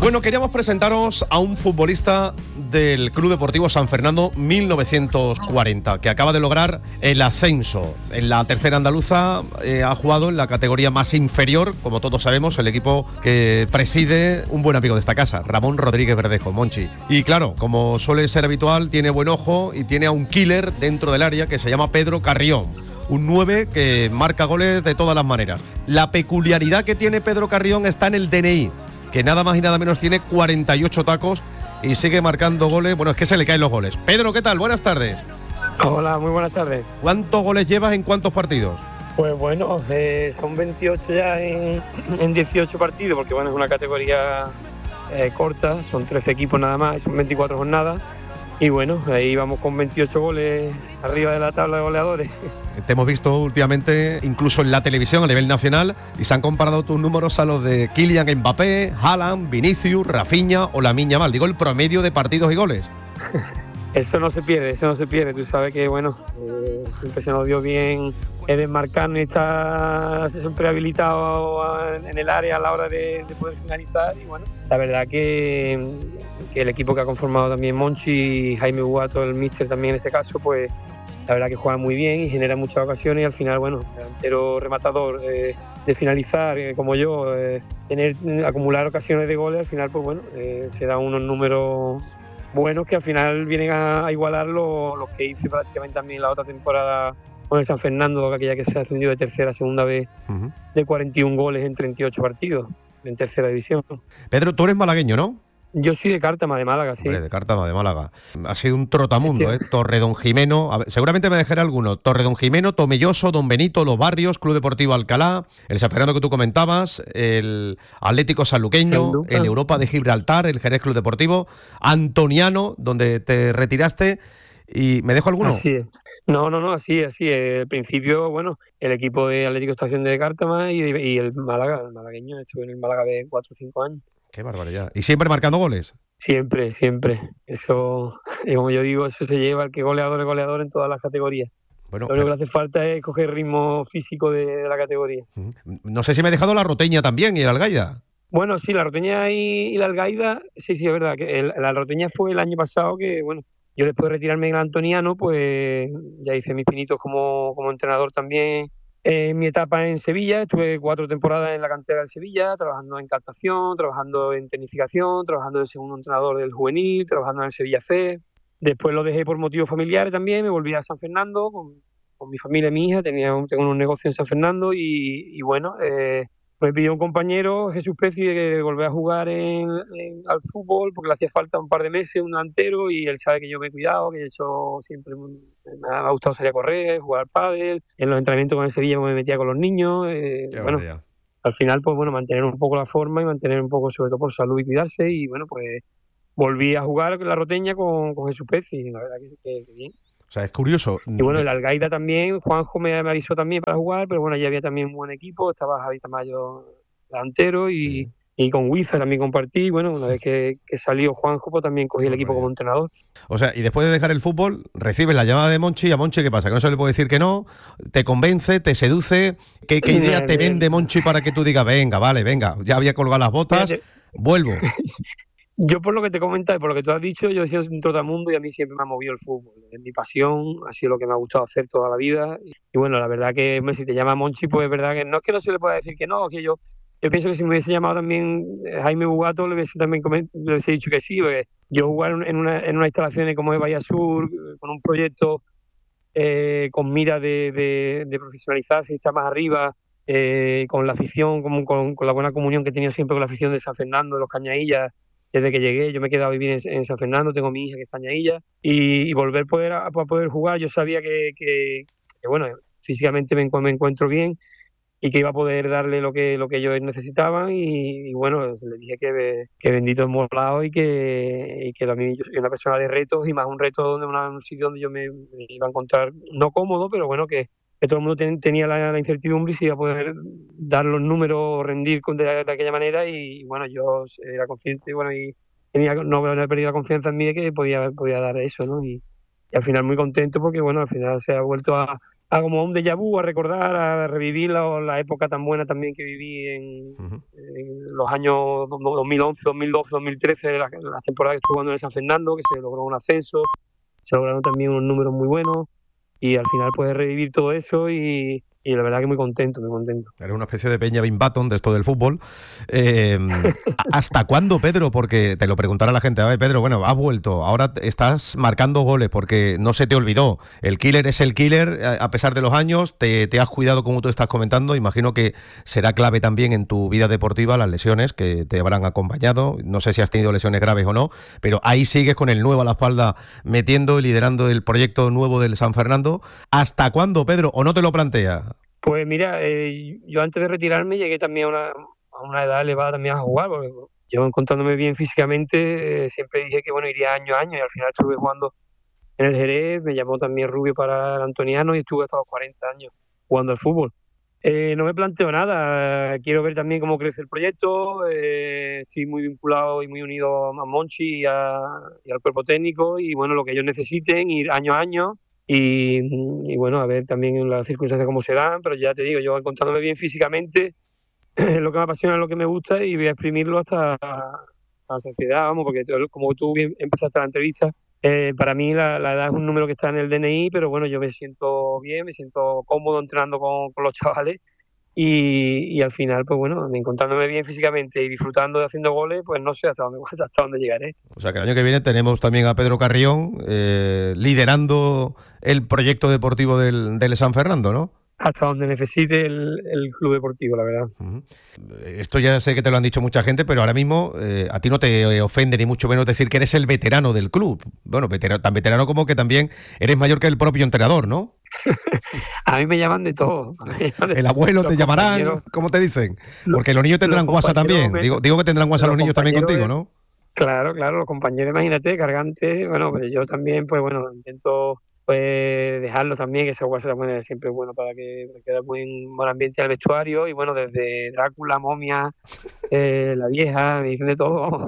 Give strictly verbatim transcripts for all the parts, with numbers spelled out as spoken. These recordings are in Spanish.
Bueno, queríamos presentaros a un futbolista del Club Deportivo San Fernando mil novecientos cuarenta, que acaba de lograr el ascenso. En la tercera andaluza eh, ha jugado en la categoría más inferior, como todos sabemos, el equipo que preside un buen amigo de esta casa, Ramón Rodríguez Verdejo, Monchi. Y claro, como suele ser habitual, tiene buen ojo y tiene a un killer dentro del área que se llama Pedro Carrión. Un nueve que marca goles de todas las maneras. La peculiaridad que tiene Pedro Carrión está en el D N I, que nada más y nada menos tiene cuarenta y ocho tacos y sigue marcando goles. Bueno, es que se le caen los goles. Pedro, ¿qué tal? Buenas tardes. Hola, muy buenas tardes. ¿Cuántos goles llevas en cuántos partidos? Pues bueno, eh, son veintiocho ya en, en dieciocho partidos, porque bueno, es una categoría eh, corta, son trece equipos nada más, son veinticuatro jornadas. Y bueno, ahí vamos con veintiocho goles arriba de la tabla de goleadores. Te hemos visto últimamente, incluso en la televisión a nivel nacional, y se han comparado tus números a los de Kylian Mbappé, Haaland, Vinicius, Rafinha o Lamine Yamal. Digo, el promedio de partidos y goles. Eso no se pierde, eso no se pierde. Tú sabes que, bueno, eh, siempre se nos dio bien Eden Marcano, está siempre habilitado en el área a la hora de, de poder finalizar. Y bueno, la verdad que, que el equipo que ha conformado también Monchi y Jaime Bugato, el míster también en este caso, pues la verdad que juega muy bien y genera muchas ocasiones y al final, bueno, delantero rematador eh, de finalizar, eh, como yo, eh, tener acumular ocasiones de goles, al final, pues bueno, eh, se dan unos números buenos que al final vienen a, a igualar los lo que hice prácticamente también la otra temporada con el San Fernando, aquella que se ha ascendido de tercera a segunda vez, uh-huh. de cuarenta y un goles en treinta y ocho partidos en tercera división. Pedro, tú eres malagueño, ¿no? Yo soy de Cártama, de Málaga, sí. Hombre, de Cártama, de Málaga. Ha sido un trotamundo, sí. ¿eh? Torredonjimeno, a ver, seguramente me dejaré alguno. Torredonjimeno, Tomelloso, Don Benito, Los Barrios, Club Deportivo Alcalá, el San Fernando que tú comentabas, el Atlético Sanluqueño, el Europa de Gibraltar, el Jerez Club Deportivo, Antoniano, donde te retiraste. ¿Y me dejo alguno? Así es. No, no, no, así, así. Al principio, bueno, el equipo de Atlético Estación de Cártama y, y el Málaga, el malagueño, estuve en el Málaga de cuatro o cinco años. Qué barbaridad. ¿Y siempre marcando goles? Siempre, siempre. Eso, como yo digo, eso se lleva al que goleador es goleador en todas las categorías. Bueno, lo único que hace falta es coger ritmo físico de, de la categoría. No sé si me he dejado la Roteña también y el Algaida. Bueno, sí, la Roteña y, y la Algaida, sí, sí, es verdad. que el, La Roteña fue el año pasado que, bueno, yo después de retirarme en el Antoniano, pues ya hice mis pinitos como, como entrenador también. En mi etapa en Sevilla, estuve cuatro temporadas en la cantera del Sevilla, trabajando en captación, trabajando en tecnificación, trabajando de segundo entrenador del juvenil, trabajando en el Sevilla C. Después lo dejé por motivos familiares también, me volví a San Fernando con, con mi familia y mi hija, tenía un, tengo un negocio en San Fernando y, y bueno, eh, me pidió un compañero, Jesús Peci, de volver a jugar en, en, al fútbol porque le hacía falta un par de meses, un delantero, y él sabe que yo me he cuidado, que he hecho siempre, me ha, me ha gustado salir a correr, jugar al pádel, en los entrenamientos con el Sevilla me metía con los niños, eh, bueno, verdad. Al final, pues bueno, mantener un poco la forma y mantener un poco, sobre todo por salud y cuidarse, y bueno, pues volví a jugar la Roteña con, con Jesús Peci, y la verdad que, que, que bien. O sea, es curioso. Y bueno, el Algaida también, Juanjo me avisó también para jugar, pero bueno, ya había también un buen equipo, estaba Javi Tamayo delantero y, sí. y con Huiza también compartí. Bueno, una vez que, que salió Juanjo, pues también cogí el equipo como entrenador. O sea, y después de dejar el fútbol, recibes la llamada de Monchi, y a Monchi, ¿qué pasa? Que no se le puede decir que no, te convence, te seduce. ¿Qué, qué idea te vende Monchi para que tú digas, venga, vale, venga, ya había colgado las botas, vuelvo? Yo, por lo que te comentas y por lo que tú has dicho, yo he sido un trotamundo y a mí siempre me ha movido el fútbol. Es mi pasión, ha sido lo que me ha gustado hacer toda la vida. Y bueno, la verdad que si te llama Monchi, pues es verdad que no es que no se le pueda decir que no, que yo yo pienso que si me hubiese llamado también Jaime Bugato, le hubiese también le hubiese dicho que sí, porque yo jugar en una, en una instalación como es Bahía Sur, con un proyecto eh, con mira de, de, de profesionalizarse y estar más arriba, eh, con la afición, con, con, con la buena comunión que he tenido siempre con la afición de San Fernando, de los Cañaillas. Desde que llegué, yo me he quedado a vivir en, en San Fernando, tengo mi hija que está en Cañaillas, y, y volver poder a, a poder jugar, yo sabía que, que, que bueno, físicamente me, me encuentro bien y que iba a poder darle lo que lo que ellos necesitaban, y, y bueno, le dije que, que bendito hemos hablado y que, y que también yo soy una persona de retos, y más un reto donde una, un sitio donde yo me, me iba a encontrar no cómodo, pero bueno, que que todo el mundo ten, tenía la, la incertidumbre si iba a poder dar los números, rendir de, de aquella manera, y, y bueno, yo era consciente, bueno, y tenía, no haber perdido la confianza en mí de que podía, podía dar eso, ¿no? Y, y al final muy contento porque, bueno, al final se ha vuelto a, a como un déjà vu, a recordar, a revivir la, la época tan buena también que viví en, uh-huh. en los años dos mil once, dos mil doce, dos mil trece, las la temporadas que estuve jugando en el San Fernando, que se logró un ascenso, se lograron también unos números muy buenos, y al final puedes revivir todo eso y, y la verdad que muy contento, muy contento. Eres una especie de Benjamin Button de esto del fútbol. Eh, ¿Hasta cuándo, Pedro? Porque te lo preguntará la gente. A ver, Pedro, bueno, has vuelto, ahora estás marcando goles porque no se te olvidó. El killer es el killer, a pesar de los años, te, te has cuidado como tú estás comentando. Imagino que será clave también en tu vida deportiva las lesiones que te habrán acompañado. No sé si has tenido lesiones graves o no, pero ahí sigues con el nuevo a la espalda, metiendo y liderando el proyecto nuevo del San Fernando. ¿Hasta cuándo, Pedro? ¿O no te lo planteas? Pues mira, eh, yo antes de retirarme llegué también a una, a una edad elevada también a jugar, porque yo encontrándome bien físicamente, eh, siempre dije que bueno, iría año a año, y al final estuve jugando en el Jerez, me llamó también Rubio para el Antoniano y estuve hasta los cuarenta años jugando al fútbol. Eh, no me planteo nada, quiero ver también cómo crece el proyecto, eh, estoy muy vinculado y muy unido a Monchi y, a, y al cuerpo técnico, y bueno, lo que ellos necesiten, ir año a año. Y, y bueno, a ver también las circunstancias cómo se dan, pero ya te digo, yo encontrándome bien físicamente, es lo que me apasiona, es lo que me gusta, y voy a exprimirlo hasta la saciedad, vamos, porque como tú bien empezaste la entrevista, eh, para mí la, la edad es un número que está en el D N I, pero bueno, yo me siento bien, me siento cómodo entrenando con, con los chavales, y, y al final, pues bueno, encontrándome bien físicamente y disfrutando de haciendo goles, pues no sé hasta dónde, hasta dónde llegaré. O sea que el año que viene tenemos también a Pedro Carrión eh, liderando el proyecto deportivo del, del San Fernando, ¿no? Hasta donde necesite el, el club deportivo, la verdad. Uh-huh. Esto ya sé que te lo han dicho mucha gente, pero ahora mismo eh, a ti no te ofende ni mucho menos decir que eres el veterano del club. Bueno, veterano, tan veterano como que también eres mayor que el propio entrenador, ¿no? A mí me llaman de todo. El abuelo te llamarán, ¿cómo te dicen? Porque los niños tendrán los guasa también. Me, digo, digo que tendrán guasa los, los niños también contigo, ¿no? Claro, claro, los compañeros, imagínate, cargantes. Bueno, pues yo también, pues bueno, intento pues dejarlo también, que ese guasa también siempre es bueno para que quede buen, buen ambiente al vestuario. Y bueno, desde Drácula, Momia, eh, la vieja, me dicen de todo.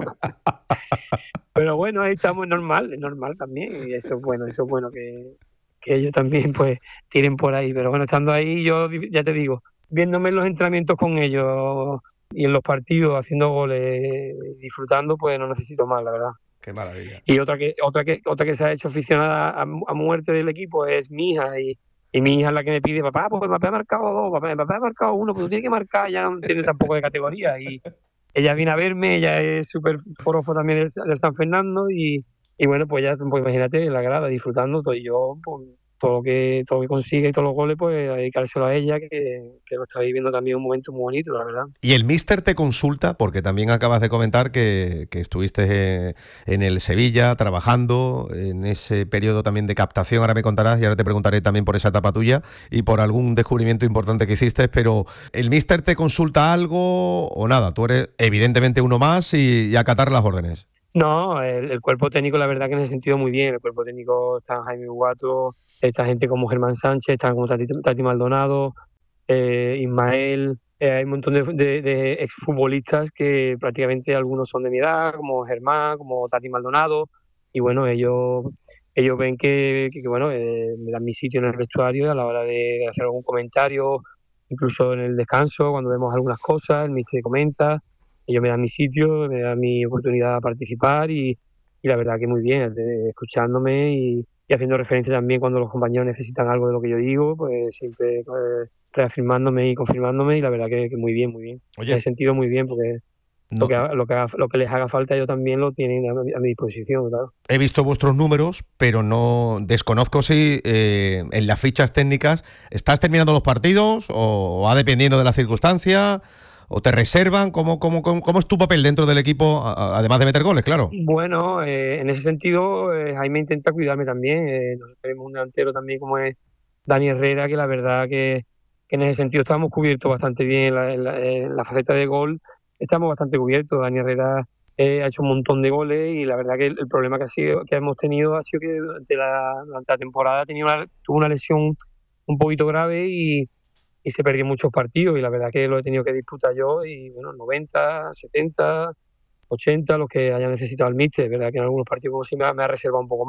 Pero bueno, ahí estamos, es normal, es normal también. Y eso es bueno, eso es bueno que, que ellos también pues tiren por ahí. Pero bueno, estando ahí, yo ya te digo, viéndome en los entrenamientos con ellos y en los partidos, haciendo goles, disfrutando, pues no necesito más, la verdad. Qué maravilla. Y otra que otra que otra que se ha hecho aficionada a, a muerte del equipo es mi hija, y, y mi hija es la que me pide, papá, pues papá ha marcado dos, papá, papá ha marcado uno, pues tú tienes que marcar, ya no tiene tampoco de categoría. Y ella viene a verme, ella es súper forofo también del, del San Fernando, y, y bueno, pues ya, pues imagínate, la grada, disfrutando todo, y yo, pues, todo lo que todo lo que consigue y todos los goles, pues a dedicárselo a ella, que, que lo está viviendo también un momento muy bonito, la verdad. Y el míster te consulta, porque también acabas de comentar que, que estuviste en el Sevilla trabajando en ese periodo también de captación, ahora me contarás y ahora te preguntaré también por esa etapa tuya y por algún descubrimiento importante que hiciste, pero ¿el míster te consulta algo o nada? Tú eres evidentemente uno más y, y acatar las órdenes. No, el, el cuerpo técnico, la verdad que en ese sentido muy bien. El cuerpo técnico está Jaime Guato, esta gente como Germán Sánchez, está como Tati, Tati Maldonado, eh, Ismael, eh, hay un montón de, de, de exfutbolistas que prácticamente algunos son de mi edad, como Germán, como Tati Maldonado, y bueno, ellos ellos ven que, que, que bueno, eh, me dan mi sitio en el vestuario a la hora de hacer algún comentario, incluso en el descanso, cuando vemos algunas cosas, el míster comenta. Ellos me dan mi sitio, me dan mi oportunidad de participar, y, y la verdad que muy bien, de, escuchándome y, y haciendo referencia también cuando los compañeros necesitan algo de lo que yo digo, pues siempre eh, reafirmándome y confirmándome, y la verdad que, que muy bien, muy bien. Oye, en ese sentido muy bien, porque no. lo, que, lo, que, lo que les haga falta ellos también lo tienen a mi, a mi disposición, claro. He visto vuestros números, pero no desconozco si eh, en las fichas técnicas estás terminando los partidos o va dependiendo de la circunstancia. ¿O te reservan? ¿Cómo, cómo, cómo, cómo es tu papel dentro del equipo, además de meter goles, claro? Bueno, eh, en ese sentido, eh, Jaime intenta cuidarme también. Eh, nosotros tenemos un delantero también como es Dani Herrera, que la verdad que, que en ese sentido estamos cubiertos bastante bien. En la, en la, en la faceta de gol estamos bastante cubiertos. Dani Herrera eh, ha hecho un montón de goles, y la verdad que el, el problema que, ha sido, que hemos tenido ha sido que durante la, durante la temporada tenía una, tuvo una lesión un poquito grave y y se perdió muchos partidos, y la verdad que lo he tenido que disputar yo, y bueno, noventa, setenta, ochenta, los que haya necesitado el míster. Es verdad que en algunos partidos como si me ha, me ha reservado un poco más,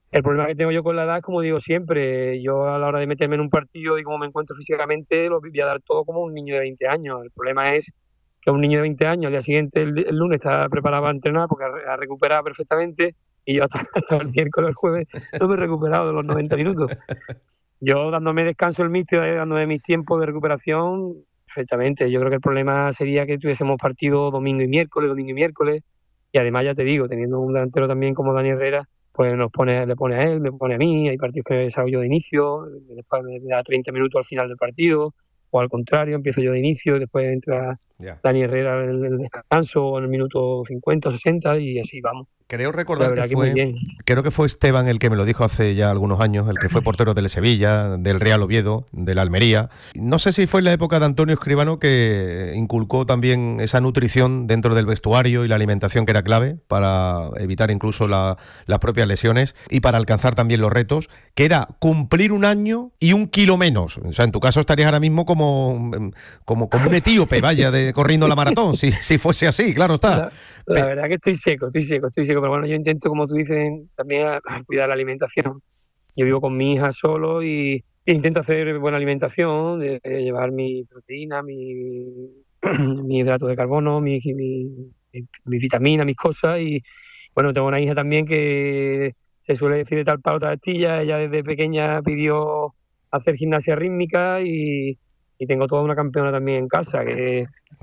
El problema que tengo yo con la edad, como digo siempre, yo a la hora de meterme en un partido y cómo me encuentro físicamente, lo voy a dar todo como un niño de veinte años. El problema es que un niño de veinte años, al día siguiente, el, el lunes, está preparado para entrenar porque ha, ha recuperado perfectamente, y yo hasta, hasta el miércoles, el jueves, no me he recuperado de los noventa minutos. Yo dándome descanso el míster, dándome mis tiempos de recuperación, perfectamente. Yo creo que el problema sería que tuviésemos partido domingo y miércoles, domingo y miércoles, y además, ya te digo, teniendo un delantero también como Dani Herrera, pues nos pone, le pone a él, me pone a mí, hay partidos que desarrollo de inicio, después me da treinta minutos al final del partido, o al contrario, empiezo yo de inicio, y después entra yeah. Dani Herrera en el descanso en el minuto cincuenta o sesenta, y así vamos. Creo recordar que fue, que creo que fue Esteban el que me lo dijo hace ya algunos años, el que fue portero del Sevilla, del Real Oviedo, del Almería. No sé si fue en la época de Antonio Escribano que inculcó también esa nutrición dentro del vestuario y la alimentación, que era clave para evitar incluso la, las propias lesiones y para alcanzar también los retos, que era cumplir un año y un kilo menos. O sea, en tu caso estarías ahora mismo como, como, como un etíope, vaya, de, corriendo la maratón, si, si fuese así, claro está. La, la verdad que estoy seco, estoy seco, estoy seco. Pero bueno, yo intento, como tú dices, también a, a cuidar la alimentación. Yo vivo con mi hija solo y, e intento hacer buena alimentación, de, de llevar mi proteína, mi, mi hidrato de carbono, mi, mi, mi, mi vitamina, mis cosas. Y bueno, tengo una hija también que se suele decir de tal palo, tal astilla. Ella desde pequeña pidió hacer gimnasia rítmica y, y tengo toda una campeona también en casa que...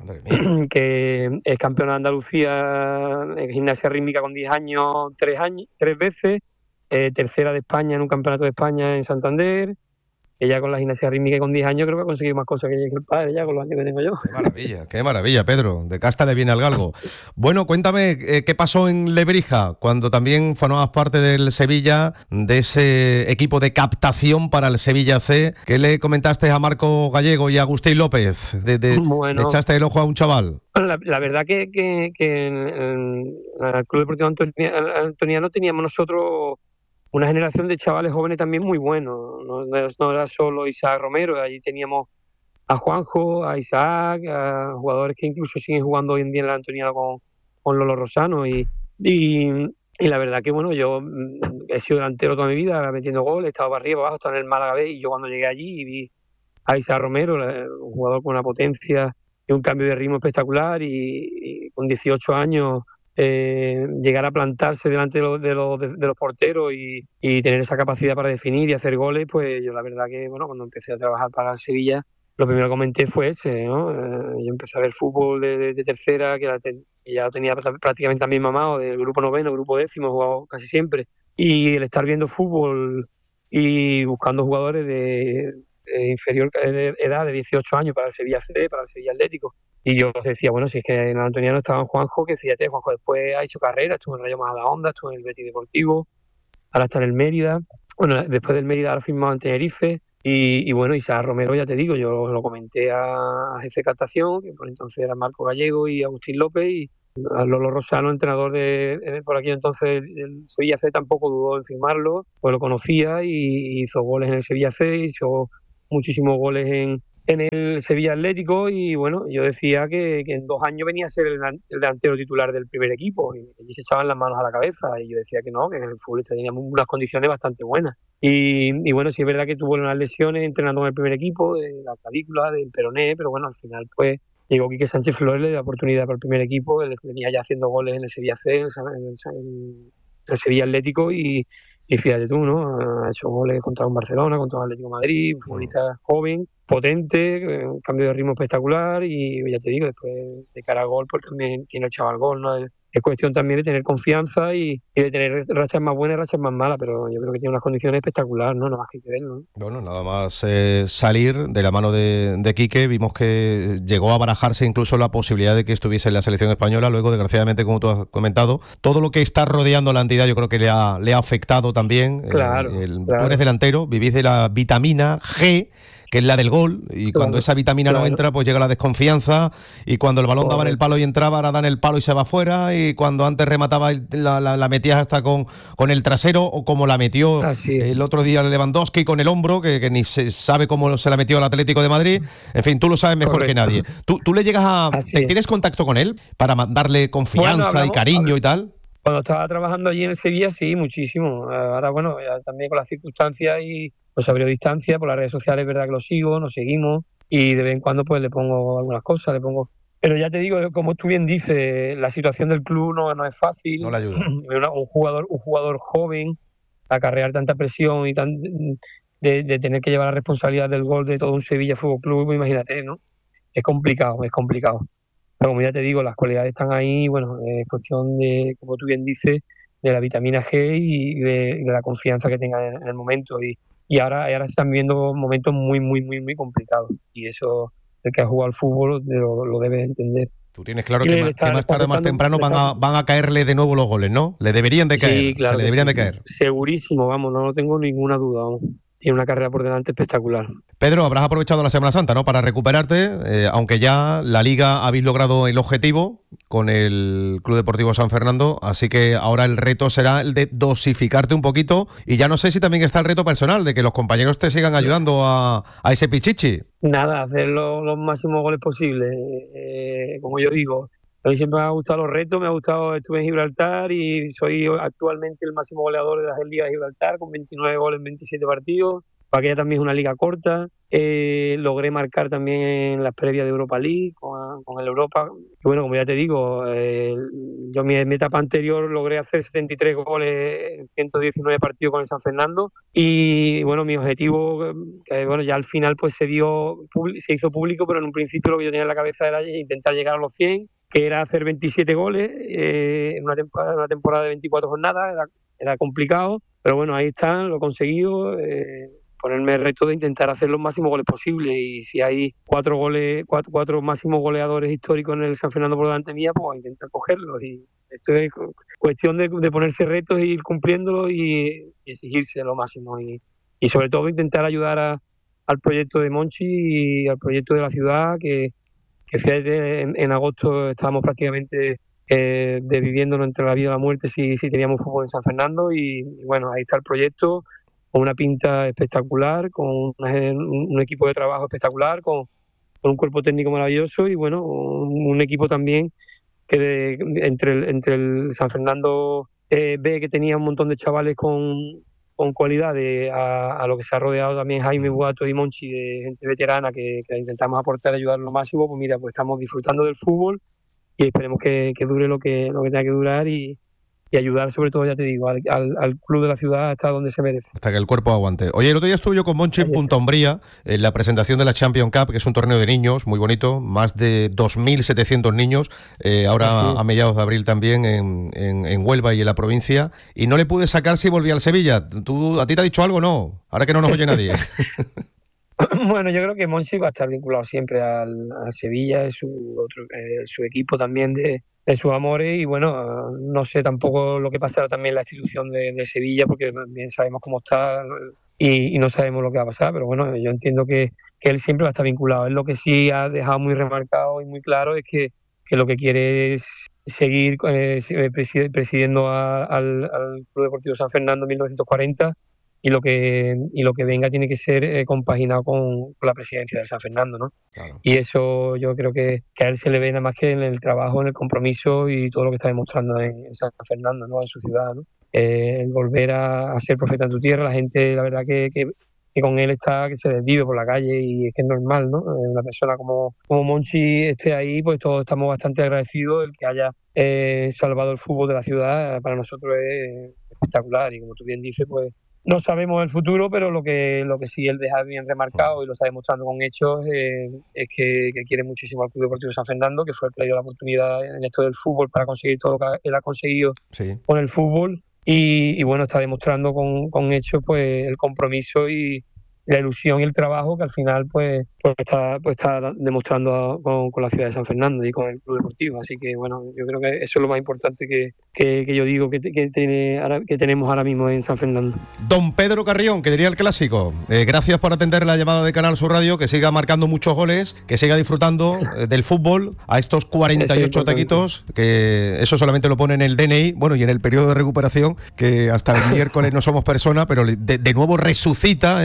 que es campeona de Andalucía en gimnasia rítmica con diez años, tres años, tres veces, eh, tercera de España en un campeonato de España en Santander. Ella con la gimnasia rítmica con diez años creo que ha conseguido más cosas que el padre ya con los años que tengo yo. Qué maravilla, qué maravilla, Pedro. De casta le viene al galgo. Bueno, cuéntame, eh, ¿qué pasó en Lebrija cuando también formabas parte del Sevilla, de ese equipo de captación para el Sevilla C? ¿Qué le comentaste a Marco Gallego y a Agustín López? De, de, bueno, ¿le echaste el ojo a un chaval? La, la verdad que, que, que en, en el Club Deportivo Antoniano teníamos nosotros una generación de chavales jóvenes también muy buenos. No, no era solo Isaac Romero, allí teníamos a Juanjo, a Isaac, a jugadores que incluso siguen jugando hoy en día en la Antoniano con, con Lolo Rosano. Y, y, y la verdad que bueno, yo he sido delantero toda mi vida, metiendo goles, he estado para arriba, abajo, estaba en el Málaga B, y yo cuando llegué allí y vi a Isaac Romero, un jugador con una potencia y un cambio de ritmo espectacular, y, y con dieciocho años Eh, llegar a plantarse delante de los, de los, de los porteros y, y tener esa capacidad para definir y hacer goles, pues yo la verdad que bueno, cuando empecé a trabajar para el Sevilla, lo primero que comenté fue ese, ¿no? Eh, yo empecé a ver fútbol de, de, de tercera, que, la ten, que ya lo tenía prácticamente también mamado, del grupo noveno, grupo décimo, he jugado casi siempre, y el estar viendo fútbol y buscando jugadores de, de inferior edad, de dieciocho años, para el Sevilla C, para el Sevilla Atlético. Y yo decía, bueno, si es que en el Antoniano estaba en Juanjo, que fíjate, Juanjo después ha hecho carrera, estuvo en Rayo Majadahonda, estuvo en el Betis Deportivo, ahora está en el Mérida. Bueno, después del Mérida ahora firmado en Tenerife. Y, y bueno, Isaac Romero, ya te digo, yo lo comenté a jefe de captación, que por entonces era Marco Gallego y Agustín López, y a Lolo Rosano, entrenador de, de por aquí entonces el Sevilla C, tampoco dudó en firmarlo, pues lo conocía y hizo goles en el Sevilla C, hizo muchísimos goles en en el Sevilla Atlético, y bueno, yo decía que, que en dos años venía a ser el, el delantero titular del primer equipo, y, y se echaban las manos a la cabeza, y yo decía que no, que en el futbolista teníamos unas condiciones bastante buenas. Y, y bueno, sí es verdad que tuvo unas lesiones entrenando en el primer equipo, de la clavícula, del peroné, pero bueno, al final pues llegó Quique Sánchez Flores, le dio la oportunidad para el primer equipo, él venía ya haciendo goles en el Sevilla C, en el, en el, en el Sevilla Atlético, y Y fíjate tú, ¿no? Ha hecho goles contra un Barcelona, contra un Atlético de Madrid, un futbolista joven, potente, un cambio de ritmo espectacular, y ya te digo, después de cara al gol, pues también tiene el chaval gol, ¿no? Es cuestión también de tener confianza y, y de tener rachas más buenas y rachas más malas, pero yo creo que tiene unas condiciones espectaculares, ¿no? Nada más que ver, ¿no? Bueno, nada más eh, salir de la mano de, de Quique, vimos que llegó a barajarse incluso la posibilidad de que estuviese en la selección española. Luego, desgraciadamente, como tú has comentado, todo lo que está rodeando la entidad yo creo que le ha, le ha afectado también. Claro, el, el, claro. Tú eres delantero, vivís de la vitamina G, que es la del gol, y claro, cuando esa vitamina claro. no entra, pues llega la desconfianza, y cuando el balón Correcto. daba en el palo y entraba, ahora da en el palo y se va afuera, y cuando antes remataba la, la, la metías hasta con, con el trasero, o como la metió el otro día Lewandowski con el hombro, que, que ni se sabe cómo se la metió al Atlético de Madrid. En fin, tú lo sabes mejor Correcto. que nadie. ¿Tú, tú le llegas a... ¿Tienes contacto con él para darle confianza bueno, hablamos, y cariño y tal? Cuando estaba trabajando allí en el Sevilla, sí, muchísimo. Ahora, bueno, ya también con las circunstancias y pues abrió distancia, por las redes sociales es verdad que lo sigo, nos seguimos y de vez en cuando pues le pongo algunas cosas, le pongo... Pero ya te digo, como tú bien dices, la situación del club no, no es fácil. No le ayuda. Un jugador, un jugador joven, acarrear tanta presión y tan de, de tener que llevar la responsabilidad del gol de todo un Sevilla Fútbol Club, imagínate, ¿no? Es complicado, es complicado. Pero como ya te digo, las cualidades están ahí, bueno, es cuestión de, como tú bien dices, de la vitamina G y de, de la confianza que tengan en, en el momento. Y, y ahora, ahora se están viviendo momentos muy, muy, muy, muy complicados. Y eso, el que ha jugado al fútbol lo, lo debe entender. Tú tienes claro que, más, que más tarde o más temprano van a, van a caerle de nuevo los goles, ¿no? Le deberían de caer, sí, claro se le deberían sí, de caer. Segurísimo, vamos, no, no tengo ninguna duda, vamos. Tiene una carrera por delante espectacular. Pedro, habrás aprovechado la Semana Santa, ¿no?, para recuperarte, eh, aunque ya la Liga habéis logrado el objetivo con el Club Deportivo San Fernando, así que ahora el reto será el de dosificarte un poquito y ya no sé si también está el reto personal de que los compañeros te sigan ayudando a, a ese pichichi. Nada, hacer lo, los máximos goles posibles, eh, como yo digo. A mí siempre me ha gustado los retos, me ha gustado, estuve en Gibraltar y soy actualmente el máximo goleador de la Liga de Gibraltar con veintinueve goles en veintisiete partidos. Aquella también es una liga corta. Eh, logré marcar también en las previas de Europa League con, con el Europa. Y bueno, como ya te digo, eh, yo en mi etapa anterior logré hacer setenta y tres goles en ciento diecinueve partidos con el San Fernando. Y bueno, mi objetivo, que bueno, ya al final pues se dio, se hizo público, pero en un principio lo que yo tenía en la cabeza era intentar llegar a los cien, que era hacer veintisiete goles eh, en una temporada, una temporada de veinticuatro jornadas. Era, era complicado, pero bueno, ahí están, lo he conseguido. Eh, ponerme el reto de intentar hacer los máximos goles posibles, y si hay cuatro goles, cuatro, cuatro máximos goleadores históricos en el San Fernando por delante mía, pues intentar cogerlos. Y esto es cuestión de, de ponerse retos e ir cumpliéndolos y, y exigirse lo máximo, y, y sobre todo intentar ayudar a, al proyecto de Monchi y al proyecto de la ciudad, que, que fíjate, en, en agosto estábamos prácticamente eh, de viviéndonos entre la vida y la muerte si, si teníamos fútbol en San Fernando, y, y bueno, ahí está el proyecto, con una pinta espectacular, con una, un equipo de trabajo espectacular, con, con un cuerpo técnico maravilloso y bueno, un, un equipo también que de, entre, el, entre el San Fernando eh, B, que tenía un montón de chavales con, con cualidades, a, a lo que se ha rodeado también Jaime Buato y Monchi, de gente veterana que, que intentamos aportar, ayudar lo máximo. Pues mira, pues estamos disfrutando del fútbol y esperemos que, que dure lo que, lo que tenga que durar y y ayudar sobre todo, ya te digo, al, al, al club de la ciudad hasta donde se merece. Hasta que el cuerpo aguante. Oye, el otro día estuve yo con Monchi en Punta Umbría, en la presentación de la Champions Cup, que es un torneo de niños muy bonito, más de dos mil setecientos niños, eh, ahora sí. a mediados de abril también en, en, en Huelva y en la provincia, y no le pude sacar si volvía al Sevilla. ¿Tú, ¿A ti te ha dicho algo? No, ahora que no nos oye nadie. Bueno, yo creo que Monchi va a estar vinculado siempre al, a Sevilla, es su, otro, eh, su equipo también de, de sus amores, y bueno, no sé tampoco lo que pasará también en la institución de, de Sevilla, porque también sabemos cómo está y, y no sabemos lo que va a pasar, pero bueno, yo entiendo que, que él siempre va a estar vinculado. Él lo que sí ha dejado muy remarcado y muy claro es que, que lo que quiere es seguir eh, presidiendo a, al, al Club Deportivo San Fernando en mil novecientos cuarenta, y lo que y lo que venga tiene que ser eh, compaginado con, con la presidencia de San Fernando, ¿no? Claro. Y eso yo creo que, que a él se le ve nada más que en el trabajo, en el compromiso y todo lo que está demostrando en, en San Fernando, ¿no?, en su ciudad, ¿no? Eh, el volver a, a ser profeta en tu tierra, la gente, la verdad que, que, que con él está, que se desvive por la calle, y es que es normal, ¿no? Una persona como, como Monchi esté ahí, pues todos estamos bastante agradecidos. El que haya eh, salvado el fútbol de la ciudad para nosotros es espectacular, y como tú bien dices, pues no sabemos el futuro, pero lo que lo que sí él deja bien remarcado y lo está demostrando con hechos eh, es que, que quiere muchísimo al Club Deportivo San Fernando, que fue el que le dio la oportunidad en esto del fútbol para conseguir todo lo que él ha conseguido sí. con el fútbol, y, y bueno, está demostrando con, con hechos pues el compromiso y la ilusión y el trabajo que al final pues, pues está pues está demostrando a, con, con la ciudad de San Fernando y con el Club Deportivo. Así que bueno, yo creo que eso es lo más importante que, que, que yo digo que, que, tiene, que tenemos ahora mismo en San Fernando. Don Pedro Carrión, que diría el clásico, eh, gracias por atender la llamada de Canal Sur Radio, que siga marcando muchos goles, que siga disfrutando eh, del fútbol a estos cuarenta y ocho taquitos, que eso solamente lo pone en el D N I, bueno, y en el periodo de recuperación, que hasta el miércoles no somos persona, pero de, de nuevo resucita, eh, como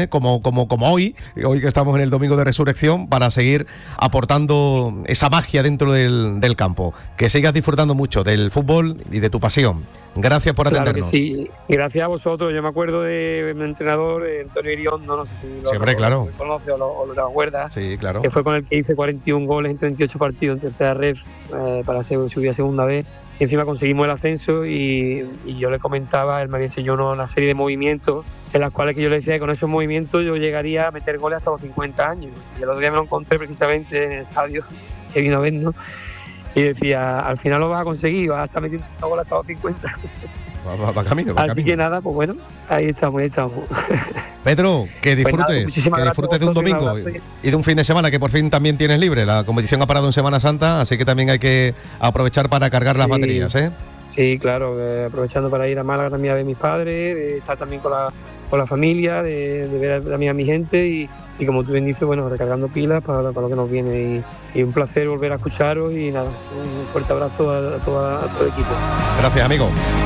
como, como hoy, hoy que estamos en el Domingo de Resurrección, para seguir aportando esa magia dentro del, del campo. Que sigas disfrutando mucho del fútbol y de tu pasión. Gracias por atendernos. Claro que sí, gracias a vosotros. Yo me acuerdo de mi entrenador, Antonio Iriondo, no sé si lo, Siempre, claro. lo conoce o lo, o lo te acuerdas. Sí, claro. Que fue con el que hice cuarenta y un goles en treinta y ocho partidos en tercera red eh, para subir a segunda vez. Y encima conseguimos el ascenso y, y yo le comentaba, él me había enseñado una serie de movimientos en las cuales que yo le decía que con esos movimientos yo llegaría a meter goles hasta los cincuenta años. Y el otro día me lo encontré precisamente en el estadio que vino a ver, ¿no? Y decía, al final lo vas a conseguir, vas a estar metiendo goles hasta los cincuenta. Va, va, va camino, va Así camino. que nada, pues bueno, ahí estamos, ahí estamos. Pedro, que disfrutes, pues nada, que disfrutes de un domingo y de un fin de semana que por fin también tienes libre. La competición ha parado en Semana Santa, así que también hay que aprovechar para cargar las sí, baterías, ¿eh? Sí, claro, eh, aprovechando para ir a Málaga también a ver a mis padres, de estar también con la, con la familia, de, de ver también a mi gente y, y como tú bien dices, bueno, recargando pilas para, para lo que nos viene y, y un placer volver a escucharos y nada, un fuerte abrazo a, a, toda, a todo el equipo. Gracias, amigo.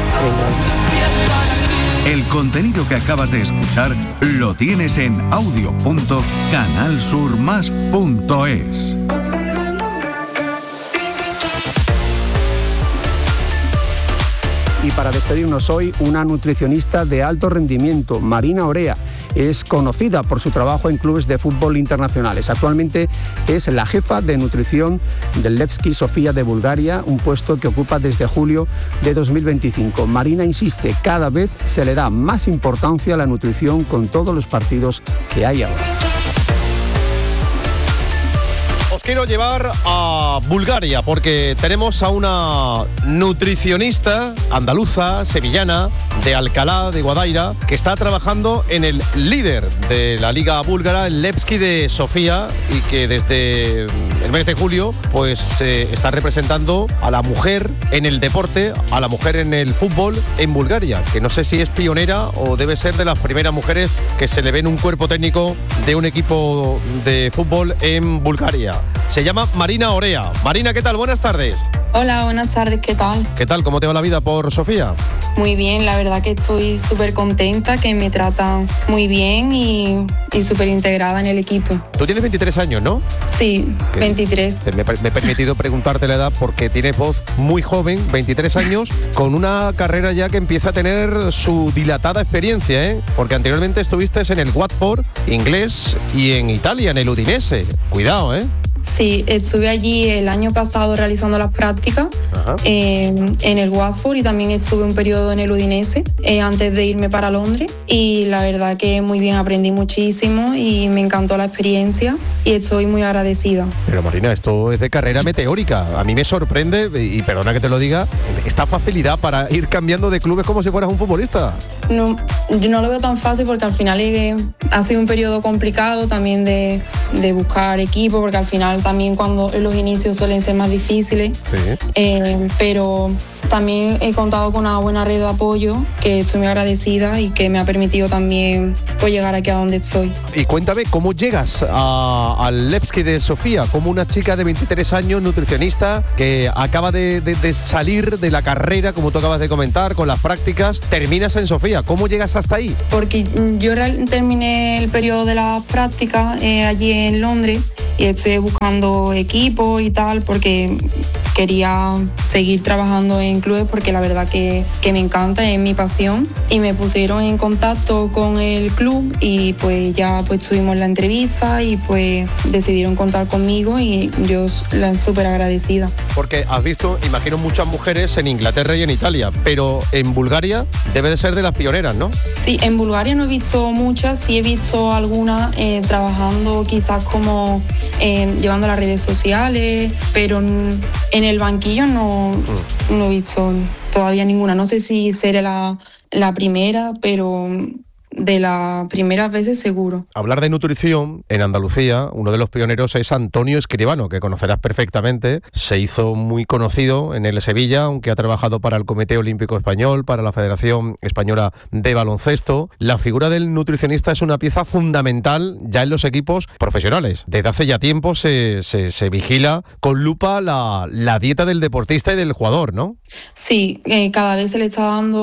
El contenido que acabas de escuchar lo tienes en audio punto canal sur más punto es. Y para despedirnos hoy, una nutricionista de alto rendimiento, Marina Orea. Es conocida por su trabajo en clubes de fútbol internacionales. Actualmente es la jefa de nutrición del Levski Sofia de Bulgaria, un puesto que ocupa desde julio de dos mil veinticinco. Marina insiste, cada vez se le da más importancia a la nutrición con todos los partidos que hay ahora. Os quiero llevar a Bulgaria porque tenemos a una nutricionista andaluza, sevillana, de Alcalá de Guadaira, que está trabajando en el líder de la liga búlgara, el Levski de Sofía, y que desde el mes de julio pues eh, está representando a la mujer en el deporte, a la mujer en el fútbol en Bulgaria, que no sé si es pionera o debe ser de las primeras mujeres que se le ve en un cuerpo técnico de un equipo de fútbol en Bulgaria. Se llama Marina Orea. Marina, ¿qué tal? Buenas tardes. Hola, buenas tardes, ¿qué tal? ¿Qué tal? ¿Cómo te va la vida por Sofía? Muy bien, la verdad que estoy súper contenta, que me tratan muy bien y, y súper integrada en el equipo. Tú tienes veintitrés años, ¿no? Sí, veintitrés. Me, me he permitido preguntarte la edad porque tienes voz muy joven, veintitrés años, con una carrera ya que empieza a tener su dilatada experiencia, ¿eh? Porque anteriormente estuviste en el Watford inglés y en Italia, en el Udinese. Cuidado, ¿eh? Sí, estuve allí el año pasado realizando las prácticas eh, en el Watford y también estuve un periodo en el Udinese eh, antes de irme para Londres y la verdad que muy bien, aprendí muchísimo y me encantó la experiencia y estoy muy agradecida. Pero Marina, esto es de carrera meteórica. A mí me sorprende, y perdona que te lo diga, esta facilidad para ir cambiando de clubes como si fueras un futbolista. No, yo no lo veo tan fácil porque al final eh, ha sido un periodo complicado también de, de buscar equipo, porque al final también cuando los inicios suelen ser más difíciles, sí. eh, pero también he contado con una buena red de apoyo que estoy muy agradecida y que me ha permitido también pues, llegar aquí a donde estoy. Y cuéntame, ¿cómo llegas a, al Levski de Sofía como una chica de veintitrés años, nutricionista, que acaba de, de, de salir de la carrera, como tú acabas de comentar, con las prácticas, terminas en Sofía? ¿Cómo llegas hasta ahí? Porque yo terminé el periodo de las prácticas eh, allí en Londres y estoy buscando equipo y tal porque quería seguir trabajando en clubes porque la verdad que, que me encanta, es mi pasión y me pusieron en contacto con el club y pues ya pues tuvimos la entrevista y pues decidieron contar conmigo y yo la súper agradecida. Porque has visto, imagino, muchas mujeres en Inglaterra y en Italia, pero en Bulgaria debe de ser de las pioneras, ¿no? Sí, en Bulgaria no he visto muchas, sí he visto algunas eh, trabajando quizás como eh, llevando las redes sociales, pero en, en el banquillo no, mm. no he visto todavía ninguna. No sé si seré la, la primera, pero de las primeras veces seguro. Hablar de nutrición en Andalucía, uno de los pioneros es Antonio Escribano, que conocerás perfectamente. Se hizo muy conocido en el Sevilla, aunque ha trabajado para el Comité Olímpico Español, para la Federación Española de Baloncesto. La figura del nutricionista es una pieza fundamental ya en los equipos profesionales. Desde hace ya tiempo se, se, se vigila con lupa la, la dieta del deportista y del jugador, ¿no? Sí, eh, cada vez se le está dando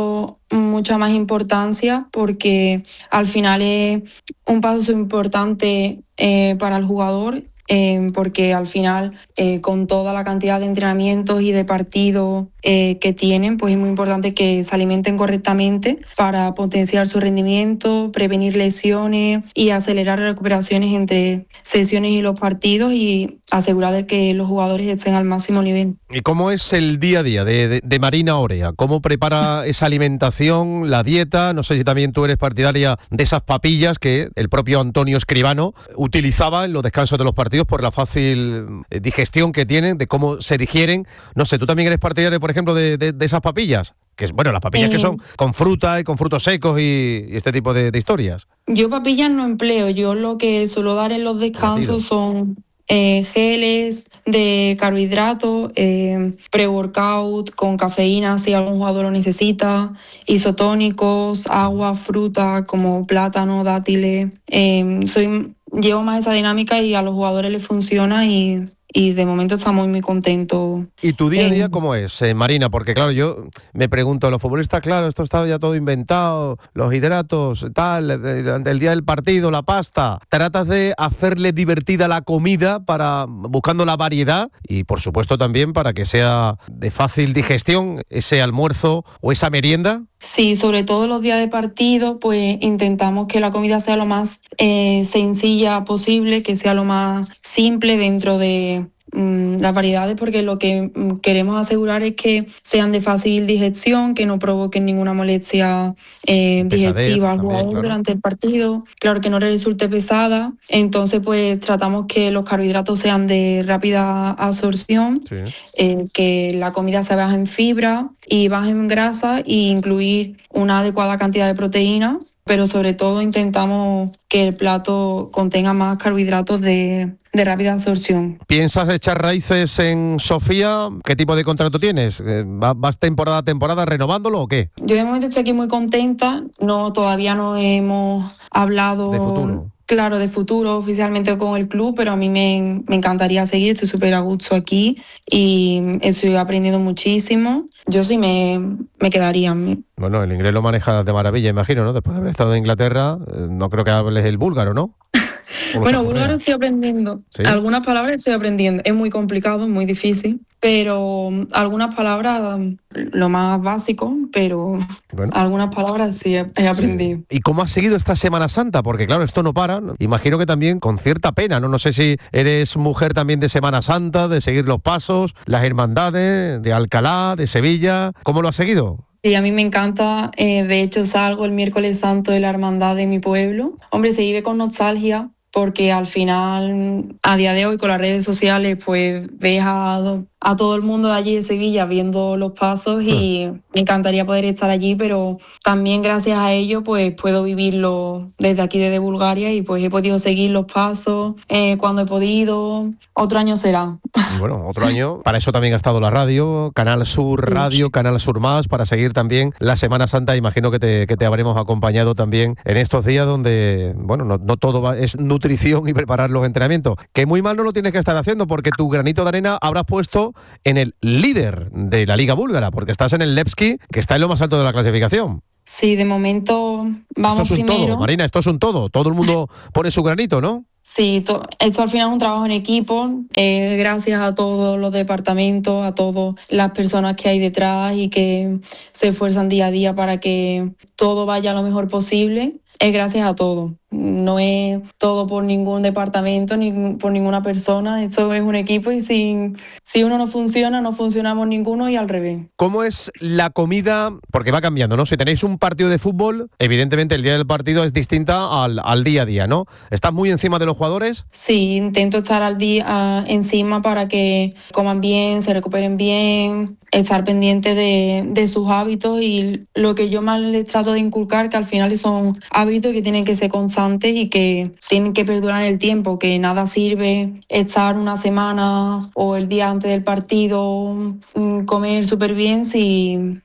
mucha más importancia porque al final es un paso importante eh, para el jugador. Eh, porque al final, eh, con toda la cantidad de entrenamientos y de partidos eh, que tienen, pues es muy importante que se alimenten correctamente para potenciar su rendimiento, prevenir lesiones y acelerar recuperaciones entre sesiones y los partidos y asegurar de que los jugadores estén al máximo nivel. ¿Y cómo es el día a día de, de, de Marina Orea? ¿Cómo prepara esa alimentación, la dieta? No sé si también tú eres partidaria de esas papillas que el propio Antonio Escribano utilizaba en los descansos de los partidos por la fácil digestión que tienen, de cómo se digieren. No sé, ¿tú también eres partidario, por ejemplo, de, de, de esas papillas? Que es, bueno, las papillas eh, que son con fruta y con frutos secos y, y este tipo de, de historias. Yo papillas no empleo, yo lo que suelo dar en los descansos son eh, geles de carbohidratos, eh, pre-workout con cafeína si algún jugador lo necesita, isotónicos, agua, fruta como plátano, dátiles. Eh, soy Llevo más esa dinámica y a los jugadores les funciona y, y de momento estamos muy contentos. ¿Y tu día a día cómo es, eh, Marina? Porque claro, yo me pregunto, los futbolistas, claro, esto está ya todo inventado, los hidratos, tal, el, el día del partido, la pasta. ¿Tratas de hacerle divertida la comida para buscando la variedad y por supuesto también para que sea de fácil digestión ese almuerzo o esa merienda? Sí, sobre todo los días de partido, pues intentamos que la comida sea lo más eh, sencilla posible, que sea lo más simple dentro de mm, las variedades, porque lo que mm, queremos asegurar es que sean de fácil digestión, que no provoquen ninguna molestia eh, digestiva al jugador claro. durante el partido, claro, que no le resulte pesada. Entonces, pues tratamos que los carbohidratos sean de rápida absorción, sí. eh, que la comida se baje en fibra y baje en grasa e incluir una adecuada cantidad de proteína, pero sobre todo intentamos que el plato contenga más carbohidratos de, de rápida absorción. ¿Piensas echar raíces en Sofía? ¿Qué tipo de contrato tienes? ¿Vas temporada a temporada renovándolo o qué? Yo de momento estoy aquí muy contenta, no, todavía no hemos hablado... ¿De futuro? Claro, de futuro oficialmente con el club, pero a mí me, me encantaría seguir, estoy súper a gusto aquí y estoy aprendiendo muchísimo. Yo sí me, me quedaría. Bueno, el inglés lo manejas de maravilla, imagino, ¿no? Después de haber estado en Inglaterra, no creo que hables el búlgaro, ¿no? Bueno, búlgaro estoy aprendiendo. ¿Sí? Algunas palabras estoy aprendiendo. Es muy complicado, muy difícil, pero algunas palabras, lo más básico, pero bueno. algunas palabras sí he, he aprendido. Sí. ¿Y cómo has seguido esta Semana Santa? Porque claro, esto no para. Imagino que también con cierta pena, ¿no? No sé si eres mujer también de Semana Santa, de seguir los pasos, las hermandades, de Alcalá, de Sevilla. ¿Cómo lo has seguido? Sí, a mí me encanta. Eh, de hecho, salgo el miércoles santo de la hermandad de mi pueblo. Hombre, se vive con nostalgia, porque al final, a día de hoy, con las redes sociales, pues ves a, a todo el mundo de allí de Sevilla viendo los pasos y hmm. me encantaría poder estar allí, pero también gracias a ello, pues puedo vivirlo desde aquí, desde Bulgaria, y pues he podido seguir los pasos eh, cuando he podido. Otro año será. Bueno, otro año. Para eso también ha estado la radio, Canal Sur Radio, sí. Canal Sur Más, para seguir también la Semana Santa. Imagino que te, que te habremos acompañado también en estos días donde, bueno, no, no todo va, es nutrición y preparar los entrenamientos. Que muy mal no lo tienes que estar haciendo, porque tu granito de arena habrás puesto en el líder de la Liga Búlgara, porque estás en el Levski, que está en lo más alto de la clasificación. Sí, de momento vamos esto es un primero. Todo, Marina, esto es un todo. Todo el mundo pone su granito, ¿no? Sí, to- esto al final es un trabajo en equipo, eh, gracias a todos los departamentos, a todas las personas que hay detrás y que se esfuerzan día a día para que todo vaya lo mejor posible. Es gracias a todos. No es todo por ningún departamento ni por ninguna persona. Esto es un equipo y si, si uno no funciona, no funcionamos ninguno y al revés. ¿Cómo es la comida? Porque va cambiando, ¿no? Si tenéis un partido de fútbol, evidentemente el día del partido es distinta al, al día a día, ¿no? ¿Estás muy encima de los jugadores? Sí, intento estar al día encima para que coman bien, se recuperen bien, estar pendiente de, de sus hábitos y lo que yo más les trato de inculcar, que al final son hábitos que tienen que ser constantes y que tienen que perdurar en el tiempo, que nada sirve estar una semana o el día antes del partido, comer súper bien si,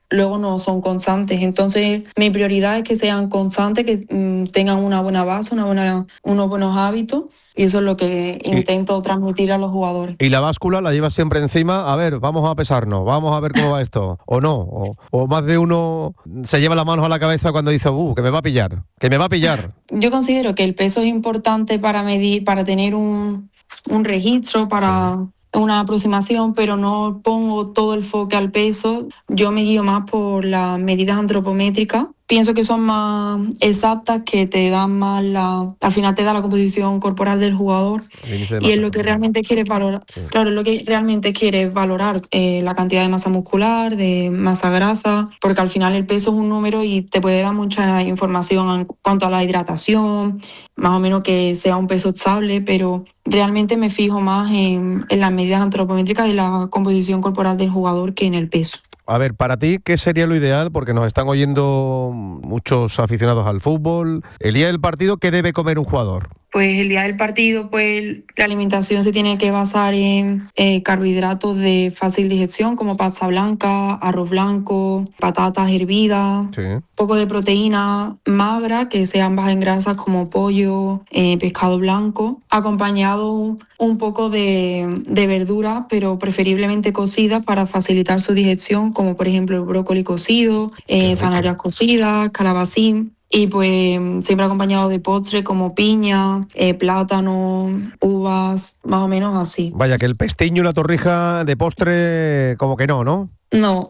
luego no son constantes. Entonces mi prioridad es que sean constantes, que mmm, tengan una buena base, una buena, unos buenos hábitos, y eso es lo que intento y, transmitir a los jugadores. ¿Y la báscula la llevas siempre encima? A ver, vamos a pesarnos, vamos a ver cómo va esto, o no, o, o más de uno se lleva las manos a la cabeza cuando dice, uh, que me va a pillar, que me va a pillar. Yo considero que el peso es importante para medir, para tener un, un registro, para... Sí. Una aproximación, pero no pongo todo el foco al peso. Yo me guío más por las medidas antropométricas. Pienso que son más exactas, que te dan más la... Al final te da la composición corporal del jugador. Y es lo que realmente quieres valorar. Sí. Claro, es lo que realmente quieres valorar, eh, la cantidad de masa muscular, de masa grasa, porque al final el peso es un número y te puede dar mucha información en cuanto a la hidratación, más o menos que sea un peso estable, pero realmente me fijo más en, en las medidas antropométricas y la composición corporal del jugador que en el peso. A ver, para ti, ¿qué sería lo ideal? Porque nos están oyendo muchos aficionados al fútbol. El día del partido, ¿qué debe comer un jugador? Pues el día del partido, pues la alimentación se tiene que basar en eh, carbohidratos de fácil digestión, como pasta blanca, arroz blanco, patatas hervidas, sí. Poco de proteína magra, que sean bajas en grasas, como pollo, eh, pescado blanco, acompañado un poco de, de verduras, pero preferiblemente cocidas para facilitar su digestión, como por ejemplo el brócoli cocido, eh, zanahorias cocidas, calabacín. Y pues siempre acompañado de postre como piña, eh, plátano, uvas, más o menos así. Vaya, que el pestiño y la torrija de postre como que no, ¿no? No,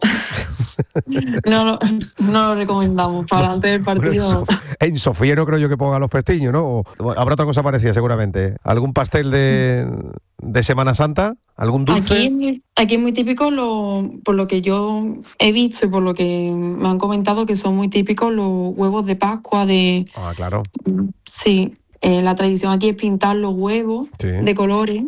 no, no, no lo recomendamos para antes del partido. Bueno, en Sofía no creo yo que ponga los pestiños, ¿no? O, habrá otra cosa parecida seguramente. ¿Algún pastel de, de Semana Santa? ¿Algún dulce? Aquí, aquí es muy típico, lo, por lo que yo he visto y por lo que me han comentado, que son muy típicos los huevos de Pascua. De, ah, claro. Sí. Eh, la tradición aquí es pintar los huevos, sí, de colores.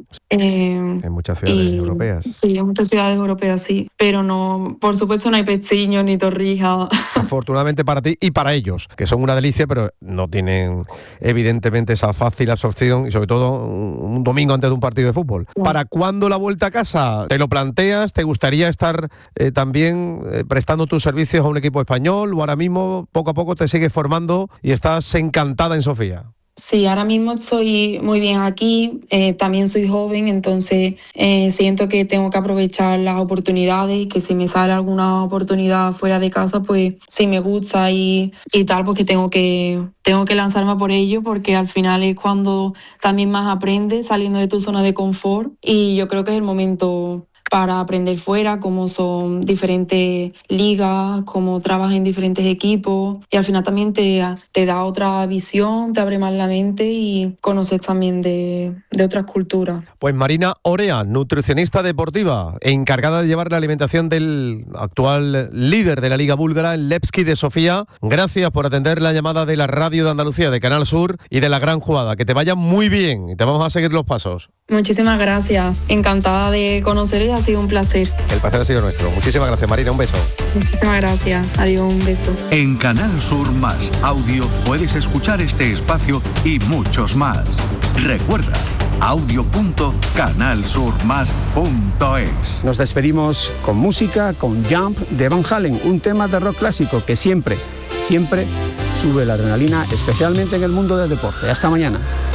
Eh, en muchas ciudades y, europeas. Sí, en muchas ciudades europeas, sí. Pero no, por supuesto no hay pestiños ni torrijas. Afortunadamente para ti y para ellos, que son una delicia, pero no tienen evidentemente esa fácil absorción, y sobre todo un, un domingo antes de un partido de fútbol. Sí. ¿Para cuándo la vuelta a casa? ¿Te lo planteas? ¿Te gustaría estar eh, también eh, prestando tus servicios a un equipo español? ¿O ahora mismo poco a poco te sigues formando y estás encantada en Sofía? Sí, ahora mismo estoy muy bien aquí, eh, también soy joven, entonces eh, siento que tengo que aprovechar las oportunidades, que si me sale alguna oportunidad fuera de casa, pues si me gusta y, y tal, pues que tengo que tengo que lanzarme por ello, porque al final es cuando también más aprendes, saliendo de tu zona de confort, y yo creo que es el momento para aprender fuera, cómo son diferentes ligas, cómo trabajas en diferentes equipos, y al final también te, te da otra visión, te abre más la mente y conoces también de, de otras culturas. Pues Marina Orea, nutricionista deportiva, encargada de llevar la alimentación del actual líder de la Liga Búlgara, el Levski de Sofía. Gracias por atender la llamada de la Radio de Andalucía, de Canal Sur y de La Gran Jugada. Que te vaya muy bien y te vamos a seguir los pasos. Muchísimas gracias, encantada de conocerle, ha sido un placer. El placer ha sido nuestro. Muchísimas gracias, Marina, un beso. Muchísimas gracias, adiós, un beso. En Canal Sur Más Audio puedes escuchar este espacio y muchos más. Recuerda, audio punto canal sur más punto es. Nos despedimos con música, con Jump de Van Halen, un tema de rock clásico que siempre, siempre sube la adrenalina, especialmente en el mundo del deporte. Hasta mañana.